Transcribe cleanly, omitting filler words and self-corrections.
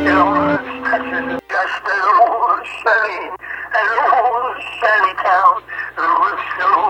It was just a little sunny town. It was so